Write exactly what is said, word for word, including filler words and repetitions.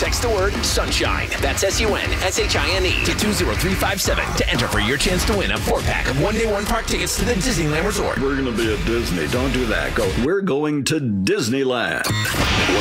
Text the word sunshine. That's S U N S H I N E to two zero three five seven to enter for your chance to win a four-pack of one-day one-park tickets to the Disneyland Resort. We're going to be at Disney. Don't do that. Go. We're going to Disneyland.